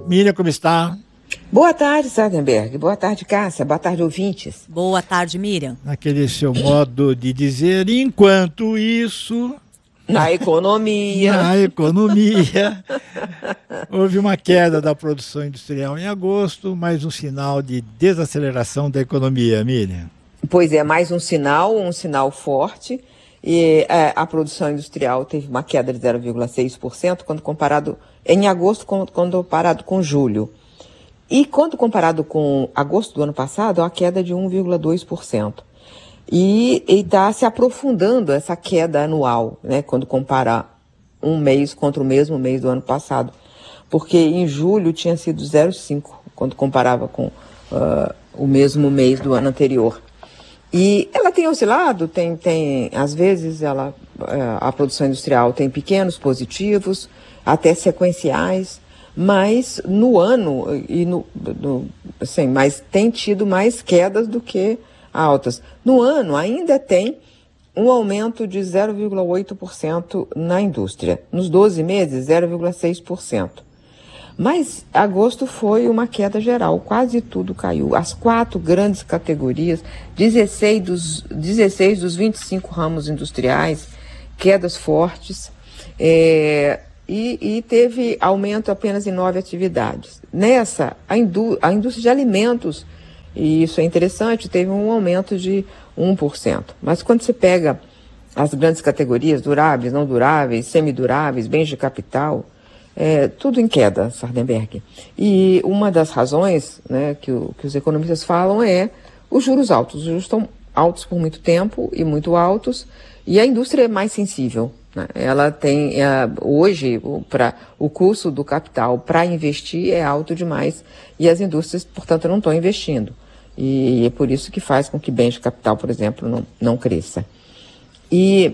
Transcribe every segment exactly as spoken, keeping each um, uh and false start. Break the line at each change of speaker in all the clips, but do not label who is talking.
Miriam, como está?
Boa tarde, Sardenberg. Boa tarde, Cássia. Boa tarde, ouvintes.
Boa tarde, Miriam.
Naquele seu modo de dizer, enquanto isso...
Na economia.
Na economia. Houve uma queda da produção industrial em agosto, mais um sinal de desaceleração da economia, Miriam.
Pois é, mais um sinal, um sinal forte. E é, a produção industrial teve uma queda de zero vírgula seis por cento quando comparado em agosto, quando comparado com julho. E quando comparado com agosto do ano passado, é uma queda de um vírgula dois por cento. E está se aprofundando essa queda anual, né, quando comparar um mês contra o mesmo mês do ano passado. Porque em julho tinha sido zero vírgula cinco por cento, quando comparava com uh, o mesmo mês do ano anterior. E ela tem oscilado, tem, tem, às vezes ela, uh, a produção industrial tem pequenos positivos, até sequenciais, mas no ano, e no, no, assim, mas tem tido mais quedas do que altas. No ano ainda tem um aumento de zero vírgula oito por cento na indústria. Nos doze meses, zero vírgula seis por cento. Mas agosto foi uma queda geral, quase tudo caiu. As quatro grandes categorias, dezesseis dos, dezesseis dos vinte e cinco ramos industriais, quedas fortes, é, e, e teve aumento apenas em nove atividades. Nessa, a, indú a indústria de alimentos, e isso é interessante, teve um aumento de um por cento. Mas quando você pega as grandes categorias, duráveis, não duráveis, semiduráveis, bens de capital, é, tudo em queda, Sardenberg. E uma das razões, né, que, o, que os economistas falam é os juros altos. Os juros estão altos por muito tempo e muito altos, e a indústria é mais sensível. Ela tem, é, hoje, pra, o custo do capital para investir é alto demais e as indústrias, portanto, não estão investindo. E é por isso que faz com que bens de capital, por exemplo, não, não cresça. E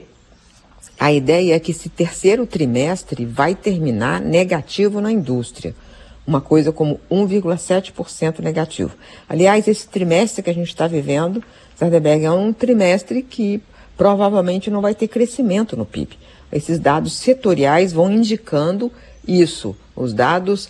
a ideia é que esse terceiro trimestre vai terminar negativo na indústria. Uma coisa como um vírgula sete por cento negativo. Aliás, esse trimestre que a gente está vivendo, Sardenberg, é um trimestre que provavelmente não vai ter crescimento no P I B. Esses dados setoriais vão indicando isso. Os dados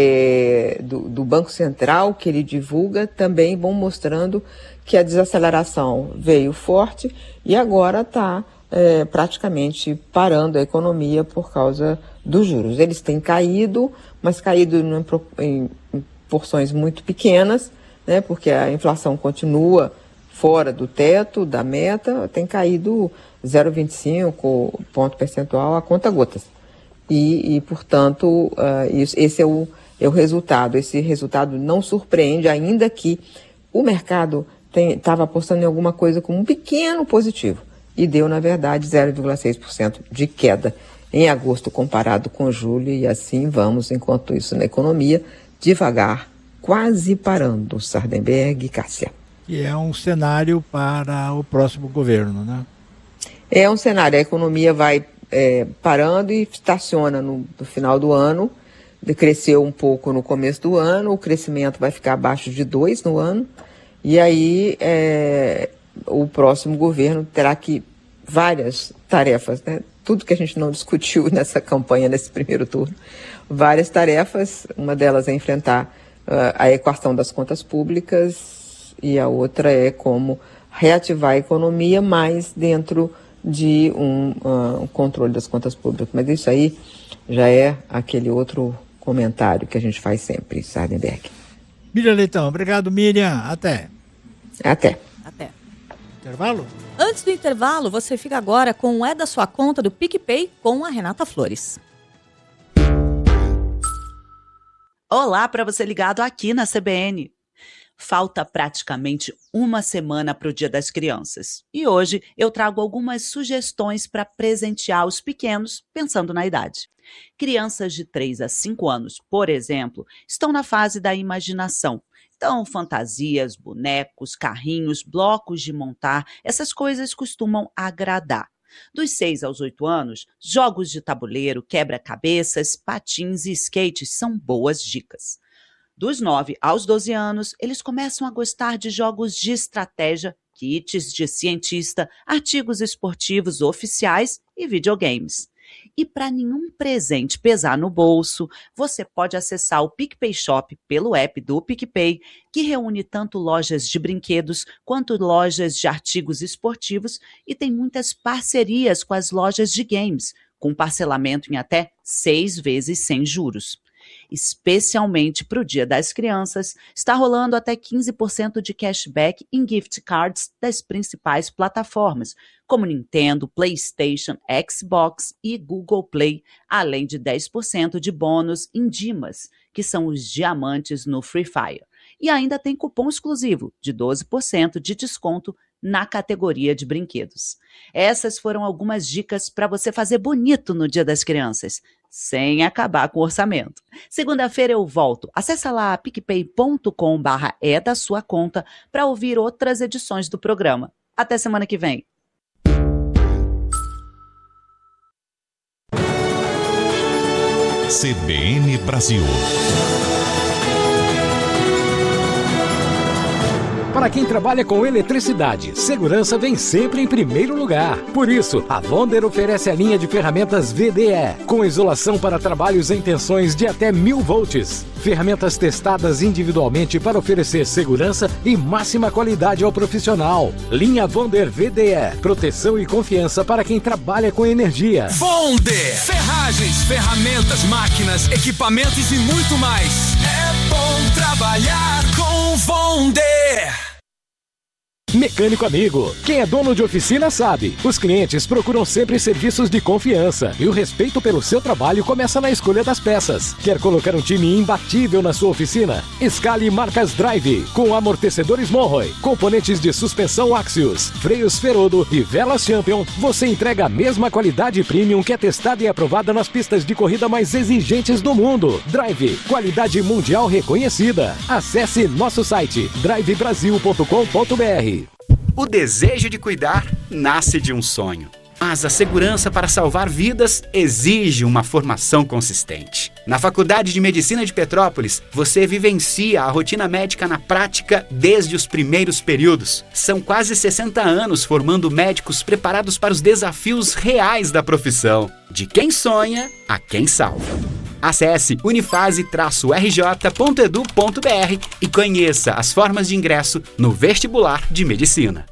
é, do, do Banco Central que ele divulga também vão mostrando que a desaceleração veio forte e agora está é, praticamente parando a economia por causa dos juros. Eles têm caído, mas caído em, em porções muito pequenas, né, porque a inflação continua fora do teto, da meta, tem caído zero vírgula vinte e cinco ponto percentual a conta-gotas. E, e, portanto, uh, isso, esse é o, é o resultado. Esse resultado não surpreende, ainda que o mercado estava apostando em alguma coisa como um pequeno positivo. E deu, na verdade, zero vírgula seis por cento de queda em agosto comparado com julho. E assim vamos, enquanto isso, na economia, devagar, quase parando. Sardenberg e Cássia.
E é um cenário para o próximo governo, né?
É um cenário. A economia vai é, parando e estaciona no, no final do ano. Cresceu um pouco no começo do ano, o crescimento vai ficar abaixo de dois no ano. E aí é, o próximo governo terá que várias tarefas, né? Tudo que a gente não discutiu nessa campanha, nesse primeiro turno. Várias tarefas, uma delas é enfrentar uh, a equação das contas públicas, e a outra é como reativar a economia mais dentro de um, uh, um controle das contas públicas. Mas isso aí já é aquele outro comentário que a gente faz sempre, Sardenberg.
Miriam Leitão, obrigado, Miriam. Até.
Até.
Até.
Intervalo?
Antes do intervalo, você fica agora com o É da Sua Conta do PicPay com a Renata Flores.
Olá para você ligado aqui na C B N. Falta praticamente uma semana para o Dia das Crianças. E hoje eu trago algumas sugestões para presentear os pequenos, pensando na idade. Crianças de três a cinco anos, por exemplo, estão na fase da imaginação. Então, fantasias, bonecos, carrinhos, blocos de montar, essas coisas costumam agradar. Dos seis aos oito anos, jogos de tabuleiro, quebra-cabeças, patins e skates são boas dicas. Dos nove aos doze anos, eles começam a gostar de jogos de estratégia, kits de cientista, artigos esportivos oficiais e videogames. E para nenhum presente pesar no bolso, você pode acessar o PicPay Shop pelo app do PicPay, que reúne tanto lojas de brinquedos quanto lojas de artigos esportivos e tem muitas parcerias com as lojas de games, com parcelamento em até seis vezes sem juros. Especialmente para o Dia das Crianças, está rolando até quinze por cento de cashback em gift cards das principais plataformas, como Nintendo, PlayStation, Xbox e Google Play, além de dez por cento de bônus em Dimas, que são os diamantes no Free Fire. E ainda tem cupom exclusivo de doze por cento de desconto na categoria de brinquedos. Essas foram algumas dicas para você fazer bonito no Dia das Crianças, sem acabar com o orçamento. Segunda-feira eu volto. Acesse lá picpay ponto com barra é da sua conta para ouvir outras edições do programa. Até semana que vem.
C B N Brasil.
Para quem trabalha com eletricidade, segurança vem sempre em primeiro lugar. Por isso, a Wonder oferece a linha de ferramentas V D E, com isolação para trabalhos em tensões de até mil volts. Ferramentas testadas individualmente para oferecer segurança e máxima qualidade ao profissional. Linha Wonder V D E, proteção e confiança para quem trabalha com energia.
Wonder, ferragens, ferramentas, máquinas, equipamentos e muito mais. É bom trabalhar com Wonder.
Mecânico amigo, quem é dono de oficina sabe, os clientes procuram sempre serviços de confiança e o respeito pelo seu trabalho começa na escolha das peças. Quer colocar um time imbatível na sua oficina? Escale marcas Drive, com amortecedores Monroe, componentes de suspensão Axios, freios Ferodo e velas Champion. Você entrega a mesma qualidade premium que é testada e aprovada nas pistas de corrida mais exigentes do mundo. Drive, qualidade mundial reconhecida. Acesse nosso site drive brasil ponto com ponto br.
O desejo de cuidar nasce de um sonho, mas a segurança para salvar vidas exige uma formação consistente. Na Faculdade de Medicina de Petrópolis, você vivencia a rotina médica na prática desde os primeiros períodos. São quase sessenta anos formando médicos preparados para os desafios reais da profissão, de quem sonha a quem salva. Acesse unifase r j ponto e d u ponto b r e conheça as formas de ingresso no vestibular de medicina.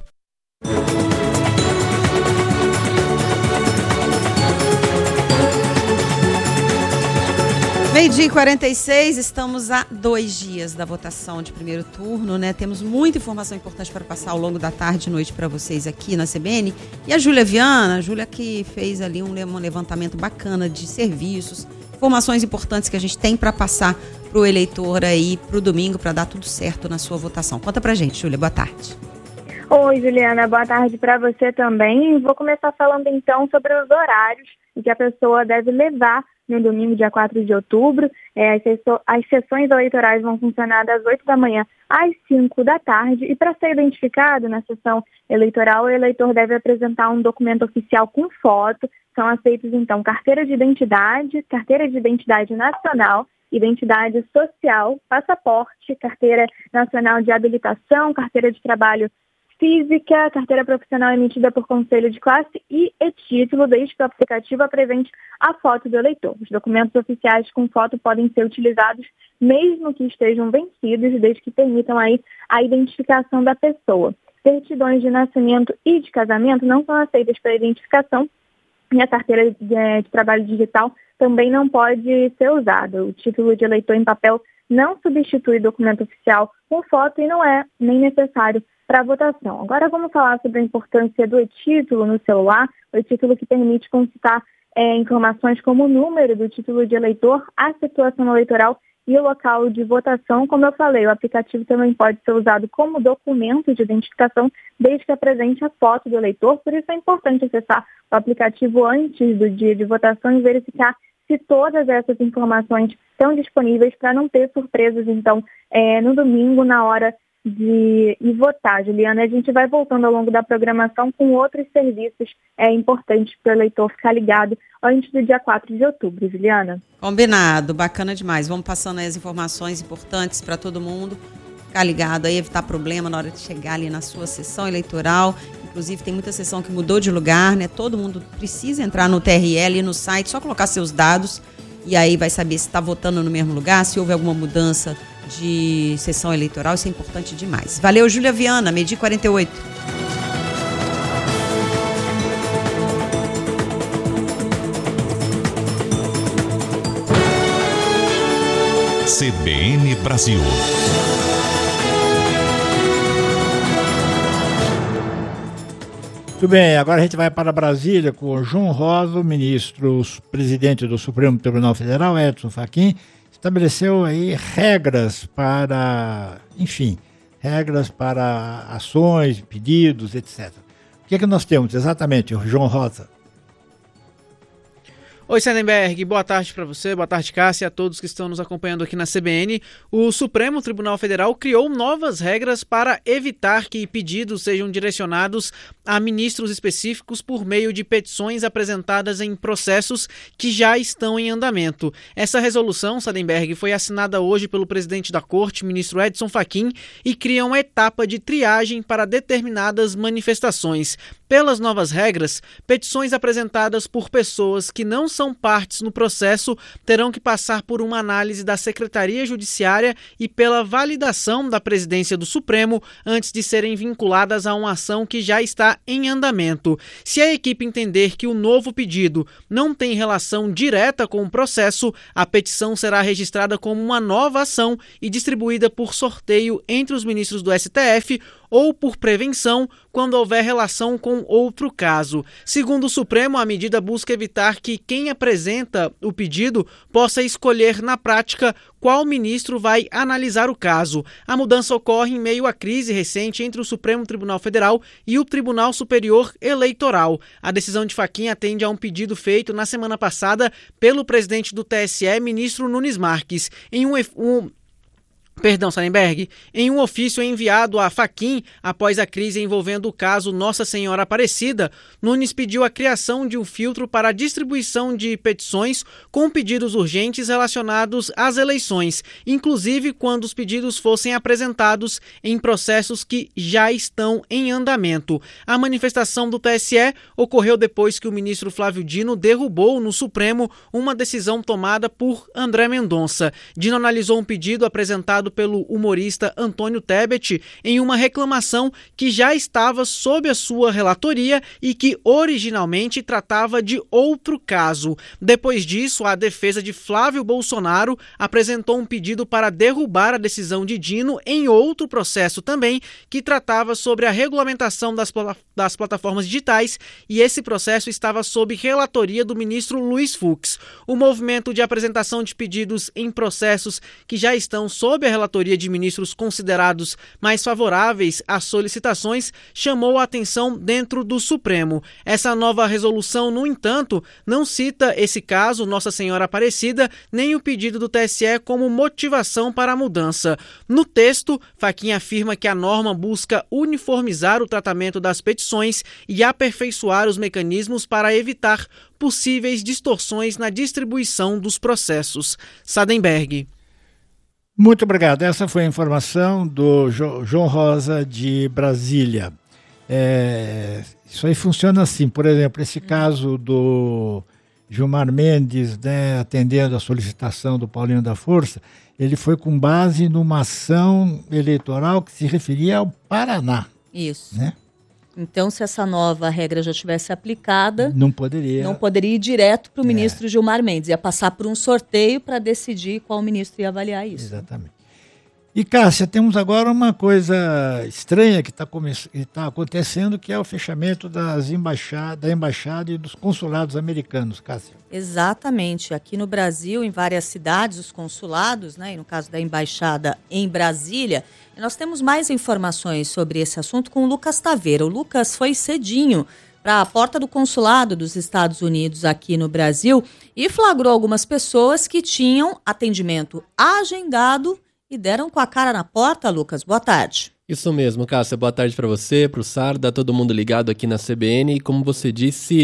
Meio-dia e quarenta e seis, estamos a dois dias da votação de primeiro turno, né? Temos muita informação importante para passar ao longo da tarde e noite para vocês aqui na C B N. E a Júlia Viana, a Júlia que fez ali um levantamento bacana de serviços, informações importantes que a gente tem para passar para o eleitor aí para o domingo, para dar tudo certo na sua votação. Conta pra gente, Júlia, boa tarde.
Oi, Juliana, boa tarde para você também. Vou começar falando então sobre os horários que a pessoa deve levar no domingo, dia quatro de outubro. É, as, sesso- as sessões eleitorais vão funcionar das oito da manhã às cinco da tarde. E para ser identificado na sessão eleitoral, o eleitor deve apresentar um documento oficial com foto. São aceitos, então, carteira de identidade, carteira de identidade nacional, identidade social, passaporte, carteira nacional de habilitação, carteira de trabalho física, carteira profissional emitida por conselho de classe e e-título, desde que o aplicativo apresente a foto do eleitor. Os documentos oficiais com foto podem ser utilizados mesmo que estejam vencidos, desde que permitam aí a identificação da pessoa. Certidões de nascimento e de casamento não são aceitas para identificação e a carteira de, de trabalho digital também não pode ser usada. O título de eleitor em papel não substitui documento oficial com foto e não é nem necessário para a votação. Agora vamos falar sobre a importância do e-título no celular, o e-título que permite consultar é, informações como o número do título de eleitor, a situação eleitoral e o local de votação. Como eu falei, o aplicativo também pode ser usado como documento de identificação, desde que apresente a foto do eleitor. Por isso é importante acessar o aplicativo antes do dia de votação e verificar se todas essas informações estão disponíveis para não ter surpresas, então, é, no domingo, na hora de ir votar. Juliana, a gente vai voltando ao longo da programação com outros serviços é, importantes para o eleitor ficar ligado antes do dia quatro de outubro, Juliana.
Combinado, bacana demais. Vamos passando aí as informações importantes para todo mundo ficar ligado aí, evitar problema na hora de chegar ali na sua sessão eleitoral. Inclusive, tem muita seção que mudou de lugar, né? Todo mundo precisa entrar no T R L, no site, só colocar seus dados e aí vai saber se está votando no mesmo lugar, se houve alguma mudança de sessão eleitoral. Isso é importante demais. Valeu, Júlia Viana, meio-dia e quarenta e oito.
C B N Brasil.
Muito bem, agora a gente vai para Brasília com o João Rosa, o ministro, presidente do Supremo Tribunal Federal, Edson Fachin, estabeleceu aí regras para, enfim, regras para ações, pedidos, etcétera. O que é que nós temos exatamente, João Rosa?
Oi, Sadenberg, boa tarde para você, boa tarde, Cássia, e a todos que estão nos acompanhando aqui na C B N. O Supremo Tribunal Federal criou novas regras para evitar que pedidos sejam direcionados a ministros específicos por meio de petições apresentadas em processos que já estão em andamento. Essa resolução, Sadenberg, foi assinada hoje pelo presidente da Corte, ministro Edson Fachin, e cria uma etapa de triagem para determinadas manifestações. Pelas novas regras, petições apresentadas por pessoas que não são partes no processo terão que passar por uma análise da Secretaria Judiciária e pela validação da presidência do Supremo antes de serem vinculadas a uma ação que já está em andamento. Se a equipe entender que o novo pedido não tem relação direta com o processo, a petição será registrada como uma nova ação e distribuída por sorteio entre os ministros do S T F ou por prevenção quando houver relação com outro caso. Segundo o Supremo, a medida busca evitar que quem apresenta o pedido possa escolher na prática qual ministro vai analisar o caso. A mudança ocorre em meio à crise recente entre o Supremo Tribunal Federal e o Tribunal Superior Eleitoral. A decisão de Fachin atende a um pedido feito na semana passada pelo presidente do T S E, ministro Nunes Marques, em um, um Perdão, Sadenberg, em um ofício enviado a Fachin após a crise envolvendo o caso Nossa Senhora Aparecida, Nunes pediu a criação de um filtro para a distribuição de petições com pedidos urgentes relacionados às eleições, inclusive quando os pedidos fossem apresentados em processos que já estão em andamento. A manifestação do T S E ocorreu depois que o ministro Flávio Dino derrubou no Supremo uma decisão tomada por André Mendonça. Dino analisou um pedido apresentado pelo humorista Antônio Tebet em uma reclamação que já estava sob a sua relatoria e que originalmente tratava de outro caso. Depois disso, a defesa de Flávio Bolsonaro apresentou um pedido para derrubar a decisão de Dino em outro processo também, que tratava sobre a regulamentação das, das plataformas digitais, e esse processo estava sob relatoria do ministro Luiz Fux. O movimento de apresentação de pedidos em processos que já estão sob a relatoria de ministros considerados mais favoráveis às solicitações chamou a atenção dentro do Supremo. Essa nova resolução, no entanto, não cita esse caso, Nossa Senhora Aparecida, nem o pedido do T S E como motivação para a mudança. No texto, Fachin afirma que a norma busca uniformizar o tratamento das petições e aperfeiçoar os mecanismos para evitar possíveis distorções na distribuição dos processos. Sadenberg.
Muito obrigado. Essa foi a informação do jo- João Rosa de Brasília. É, isso aí funciona assim. Por exemplo, esse caso do Gilmar Mendes, né, atendendo a solicitação do Paulinho da Força, ele foi com base numa ação eleitoral que se referia ao Paraná.
Isso.
Né?
Então, se essa nova regra já tivesse aplicada,
não poderia,
não poderia ir direto para o
é.
ministro Gilmar Mendes, ia passar por um sorteio para decidir qual ministro ia avaliar isso.
Exatamente. E, Cássia, temos agora uma coisa estranha que está come- tá acontecendo, que é o fechamento das embaixada, da embaixada e dos consulados americanos, Cássia.
Exatamente. Aqui no Brasil, em várias cidades, os consulados, né, e no caso da embaixada em Brasília, nós temos mais informações sobre esse assunto com o Lucas Taveira. O Lucas foi cedinho para a porta do consulado dos Estados Unidos aqui no Brasil e flagrou algumas pessoas que tinham atendimento agendado e deram com a cara na porta, Lucas. Boa tarde.
Isso mesmo, Cássia. Boa tarde para você, para o Sarda, todo mundo ligado aqui na C B N. E como você disse,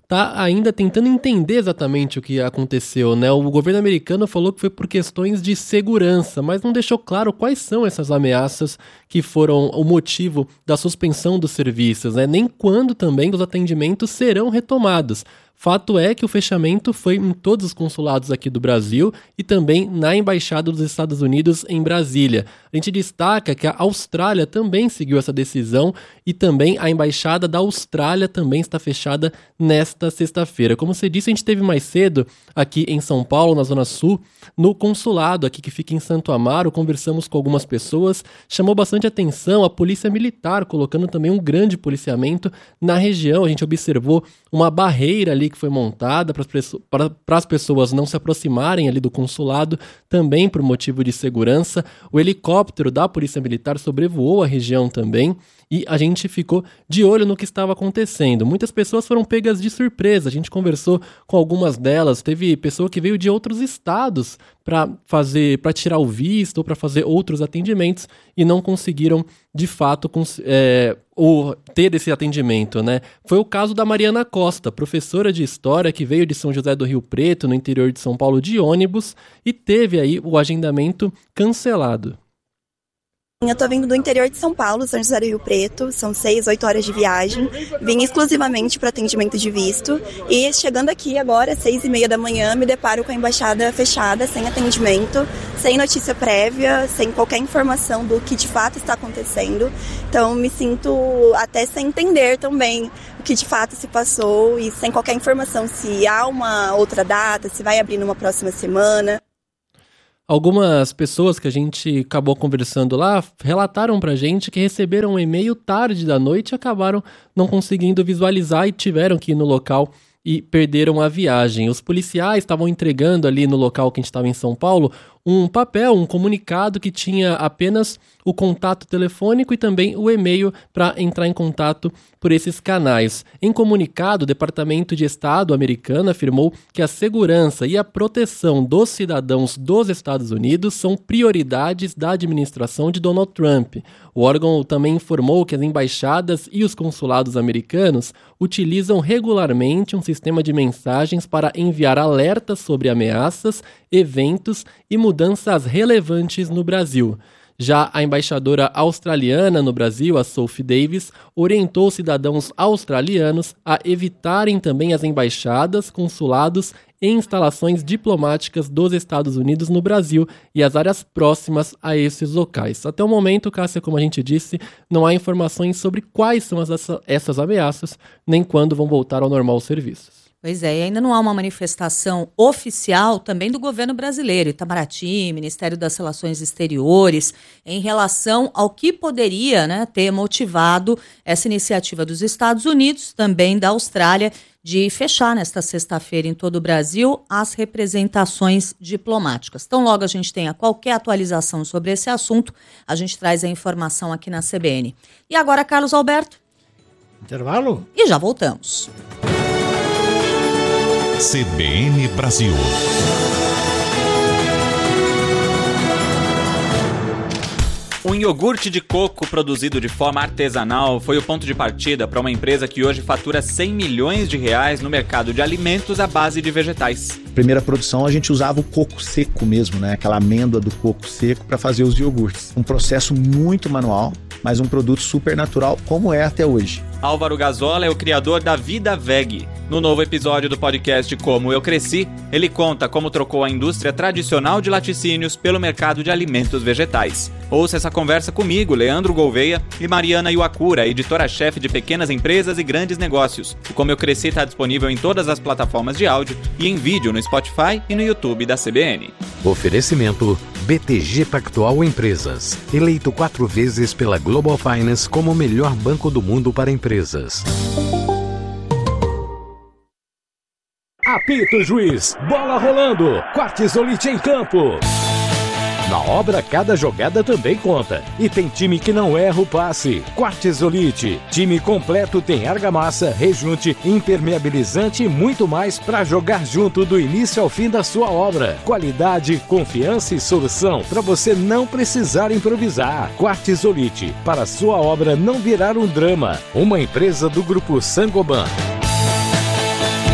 está ainda tentando entender exatamente o que aconteceu, né? O governo americano falou que foi por questões de segurança, mas não deixou claro quais são essas ameaças que foram o motivo da suspensão dos serviços, né? Nem quando também os atendimentos serão retomados. Fato é que o fechamento foi em todos os consulados aqui do Brasil e também na Embaixada dos Estados Unidos em Brasília. A gente destaca que a Austrália também seguiu essa decisão e também a Embaixada da Austrália também está fechada nesta sexta-feira. Como você disse, a gente teve mais cedo aqui em São Paulo, na Zona Sul, no consulado aqui que fica em Santo Amaro, conversamos com algumas pessoas, chamou bastante atenção a Polícia Militar, colocando também um grande policiamento na região. A gente observou uma barreira ali que foi montada para as pessoas não se aproximarem ali do consulado, também por motivo de segurança. O helicóptero da Polícia Militar sobrevoou a região também e a gente ficou de olho no que estava acontecendo. Muitas pessoas foram pegas de surpresa, a gente conversou com algumas delas, teve pessoa que veio de outros estados para fazer, para tirar o visto ou para fazer outros atendimentos e não conseguiram, de fato, cons- é, o, ter esse atendimento, né? Foi o caso da Mariana Costa, professora de História que veio de São José do Rio Preto, no interior de São Paulo, de ônibus e teve aí o agendamento cancelado.
Eu tô vindo do interior de São Paulo, São José do Rio Preto, são seis, oito horas de viagem. Vim exclusivamente para atendimento de visto e chegando aqui agora, seis e meia da manhã, me deparo com a embaixada fechada, sem atendimento, sem notícia prévia, sem qualquer informação do que de fato está acontecendo. Então me sinto até sem entender também o que de fato se passou e sem qualquer informação se há uma outra data, se vai abrir numa próxima semana.
Algumas pessoas que a gente acabou conversando lá relataram pra gente que receberam um e-mail tarde da noite e acabaram não conseguindo visualizar e tiveram que ir no local e perderam a viagem. Os policiais estavam entregando ali no local que a gente estava em São Paulo um papel, um comunicado que tinha apenas o contato telefônico e também o e-mail para entrar em contato por esses canais. Em comunicado, o Departamento de Estado americano afirmou que a segurança e a proteção dos cidadãos dos Estados Unidos são prioridades da administração de Donald Trump. O órgão também informou que as embaixadas e os consulados americanos utilizam regularmente um sistema de mensagens para enviar alertas sobre ameaças, eventos e mudanças relevantes no Brasil. Já a embaixadora australiana no Brasil, a Sophie Davis, orientou cidadãos australianos a evitarem também as embaixadas, consulados e instalações diplomáticas dos Estados Unidos no Brasil e as áreas próximas a esses locais. Até o momento, Cássia, como a gente disse, não há informações sobre quais são as, essas ameaças, nem quando vão voltar ao normal os serviços.
Pois é, e ainda não há uma manifestação oficial também do governo brasileiro, Itamaraty, Ministério das Relações Exteriores, em relação ao que poderia, né, ter motivado essa iniciativa dos Estados Unidos, também da Austrália, de fechar nesta sexta-feira em todo o Brasil as representações diplomáticas. Então, logo a gente tenha qualquer atualização sobre esse assunto, a gente traz a informação aqui na C B N. E agora, Carlos Alberto.
Intervalo?
E já voltamos.
C B N Brasil.
Um iogurte de coco produzido de forma artesanal foi o ponto de partida para uma empresa que hoje fatura cem milhões de reais no mercado de alimentos à base de vegetais.
Primeira produção a gente usava o coco seco mesmo, né? Aquela amêndoa do coco seco para fazer os iogurtes. Um processo muito manual, mas um produto super natural como é até hoje.
Álvaro Gazola é o criador da Vida Veg. No novo episódio do podcast Como Eu Cresci, ele conta como trocou a indústria tradicional de laticínios pelo mercado de alimentos vegetais. Ouça essa conversa comigo, Leandro Gouveia, e Mariana Iwakura, editora-chefe de pequenas empresas e grandes negócios. O Como Eu Cresci está disponível em todas as plataformas de áudio e em vídeo no Spotify e no YouTube da C B N.
Oferecimento B T G Pactual Empresas, eleito quatro vezes pela Global Finance como o melhor banco do mundo para empresas. Apita o juiz, bola rolando, Quartzolite em campo. Na obra, cada jogada também conta. E tem time que não erra o passe. Quartzolite, time completo, tem argamassa, rejunte, impermeabilizante e muito mais para jogar junto do início ao fim da sua obra. Qualidade, confiança e solução para você não precisar improvisar. Quartzolite, para sua obra não virar um drama. Uma empresa do Grupo Sangoban.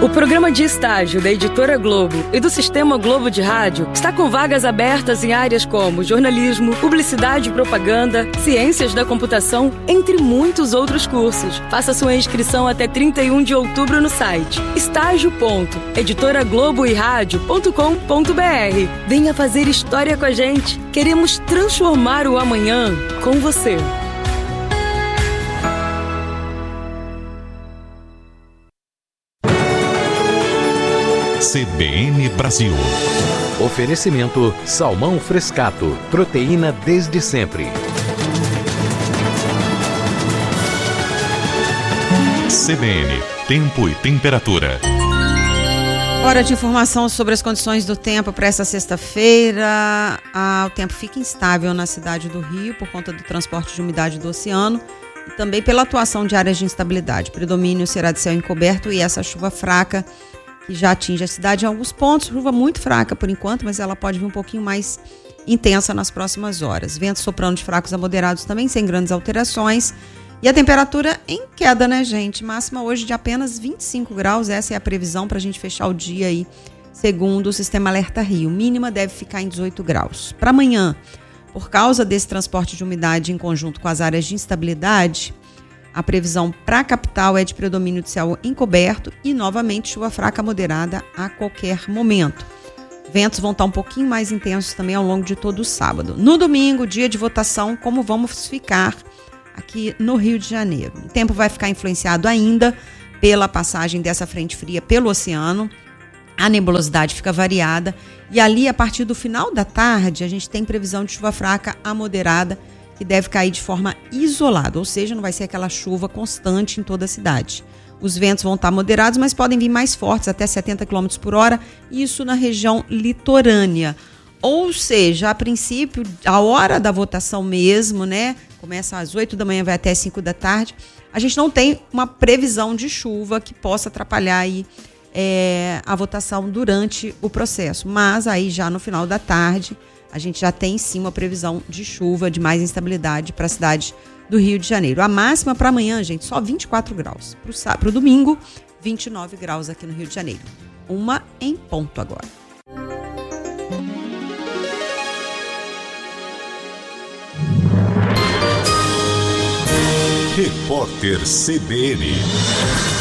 O programa de estágio da Editora Globo e do Sistema Globo de Rádio está com vagas abertas em áreas como jornalismo, publicidade e propaganda, ciências da computação, entre muitos outros cursos. Faça sua inscrição até trinta e um de outubro no site estágio ponto editora globo e rádio ponto com ponto br. Venha fazer história com a gente. Queremos transformar o amanhã com você.
C B N Brasil.
Oferecimento Salmão Frescato, proteína desde sempre.
C B N, tempo e temperatura.
Hora de informação sobre as condições do tempo para essa sexta-feira. Ah, o tempo fica instável na cidade do Rio por conta do transporte de umidade do oceano e também pela atuação de áreas de instabilidade. O predomínio será de céu encoberto e essa chuva fraca que já atinge a cidade em alguns pontos. Chuva muito fraca por enquanto, mas ela pode vir um pouquinho mais intensa nas próximas horas. Ventos soprando de fracos a moderados também, sem grandes alterações. E a temperatura em queda, né, gente? Máxima hoje de apenas vinte e cinco graus. Essa é a previsão para a gente fechar o dia aí, segundo o Sistema Alerta Rio. Mínima deve ficar em dezoito graus. Para amanhã, por causa desse transporte de umidade em conjunto com as áreas de instabilidade, a previsão para a capital é de predomínio de céu encoberto e, novamente, chuva fraca moderada a qualquer momento. Ventos vão estar um pouquinho mais intensos também ao longo de todo o sábado. No domingo, dia de votação, como vamos ficar aqui no Rio de Janeiro? O tempo vai ficar influenciado ainda pela passagem dessa frente fria pelo oceano. A nebulosidade fica variada e ali, a partir do final da tarde, a gente tem previsão de chuva fraca a moderada que deve cair de forma isolada, ou seja, não vai ser aquela chuva constante em toda a cidade. Os ventos vão estar moderados, mas podem vir mais fortes, até setenta quilômetros por hora, isso na região litorânea. Ou seja, a princípio, a hora da votação mesmo, né? Começa às oito da manhã, vai até cinco da tarde. A gente não tem uma previsão de chuva que possa atrapalhar aí, é, a votação durante o processo. Mas aí já no final da tarde, a gente já tem sim uma previsão de chuva, de mais instabilidade para a cidade do Rio de Janeiro. A máxima para amanhã, gente, só vinte e quatro graus. Para o domingo, vinte e nove graus aqui no Rio de Janeiro. Uma em ponto agora.
Repórter C B N.